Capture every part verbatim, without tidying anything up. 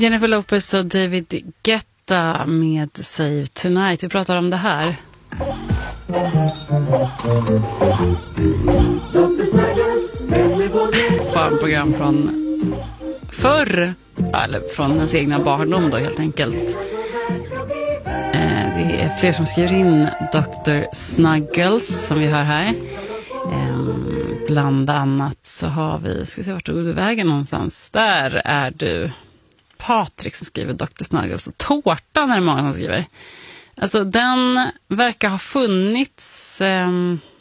Jennifer Lopez och David Guetta med Save Tonight. Vi pratar om det här. Barnprogram från förr, eller från ens egna barndom då helt enkelt. Det är fler som skriver in doktor Snuggles som vi hör här. Bland annat så har vi, ska vi se vart tog du vägen någonstans. Där är du. Patrik som skriver doktor Snuggles. Och tårtan är det många som skriver. Alltså den verkar ha funnits eh,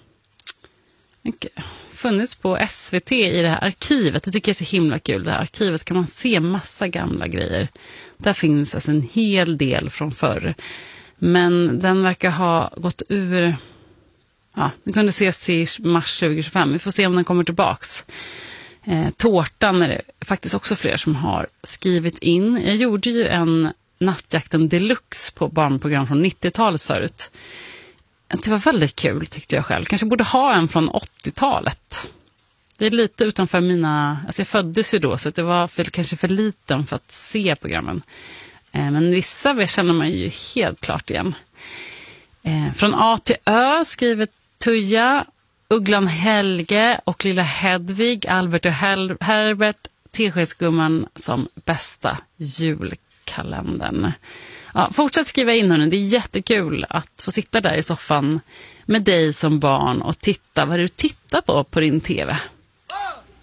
funnits på S V T i det här arkivet. Det tycker jag är så himla kul. Det här arkivet kan man se massa gamla grejer. Där finns alltså en hel del från förr. Men den verkar ha gått ur... Ja, den kunde ses till mars tjugo tjugofem. Vi får se om den kommer tillbaks. Eh, tårtan är det faktiskt också fler som har skrivit in. Jag gjorde ju en Nattjakten Deluxe på barnprogram från nittiotalet förut. Det var väldigt kul tyckte jag själv. Kanske borde ha en från åttiotalet. Det är lite utanför mina... Alltså jag föddes ju då så det var för, kanske för liten för att se programmen. Eh, men vissa känner man ju helt klart igen. Eh, från A till Ö skriver Tuja, Ugglan Helge och lilla Hedvig, Albert och Hel- Herbert, Teskedsgumman som bästa julkalendern. Ja, fortsätt skriva in hörni, det är jättekul att få sitta där i soffan med dig som barn och titta vad du tittar på på din tv.